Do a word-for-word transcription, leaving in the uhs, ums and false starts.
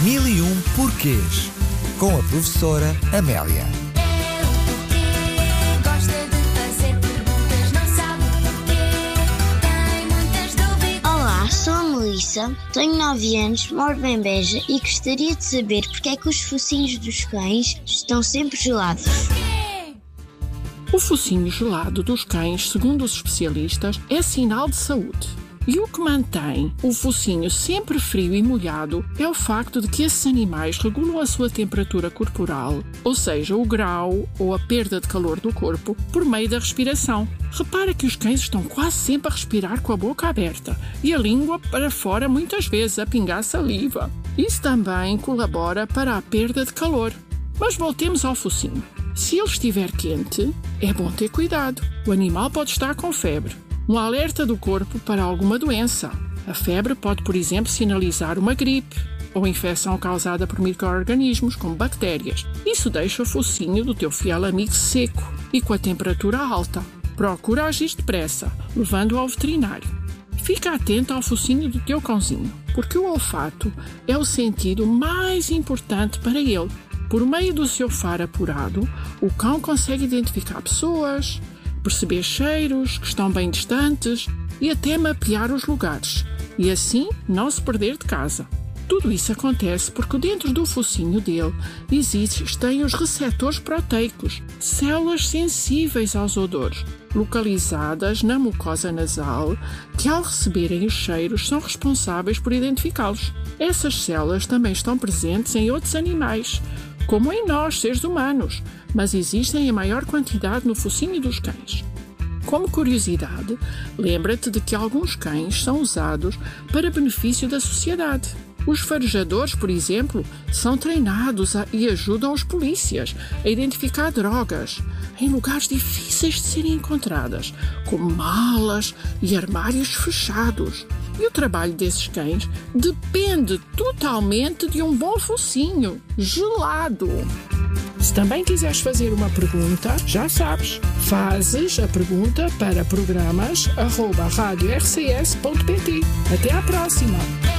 Mil e um porquês, com a professora Amélia. Olá, sou a Melissa, tenho nove anos, moro em Beja e gostaria de saber porque é que os focinhos dos cães estão sempre gelados. O focinho gelado dos cães, segundo os especialistas, é sinal de saúde. E o que mantém o focinho sempre frio e molhado é o facto de que esses animais regulam a sua temperatura corporal, ou seja, o grau ou a perda de calor do corpo, por meio da respiração. Repara que os cães estão quase sempre a respirar com a boca aberta e a língua para fora, muitas vezes a pingar saliva. Isso também colabora para a perda de calor. Mas voltemos ao focinho. Se ele estiver quente, é bom ter cuidado. O animal pode estar com febre. Um alerta do corpo para alguma doença. A febre pode, por exemplo, sinalizar uma gripe ou infecção causada por micro-organismos, como bactérias. Isso deixa o focinho do teu fiel amigo seco e com a temperatura alta. Procura agir depressa, levando-o ao veterinário. Fica atento ao focinho do teu cãozinho, porque o olfato é o sentido mais importante para ele. Por meio do seu faro apurado, o cão consegue identificar pessoas, perceber cheiros que estão bem distantes e até mapear os lugares, e assim não se perder de casa. Tudo isso acontece porque dentro do focinho dele existem os receptores proteicos, células sensíveis aos odores, localizadas na mucosa nasal, que ao receberem os cheiros são responsáveis por identificá-los. Essas células também estão presentes em outros animais, como em nós, seres humanos, mas existem em maior quantidade no focinho dos cães. Como curiosidade, lembra-te de que alguns cães são usados para benefício da sociedade. Os farejadores, por exemplo, são treinados a, e ajudam os polícias a identificar drogas em lugares difíceis de serem encontradas, como malas e armários fechados. E o trabalho desses cães depende totalmente de um bom focinho gelado. Se também quiseres fazer uma pergunta, já sabes, fazes a pergunta para programas arroba rádio r c s ponto p t. Até à próxima!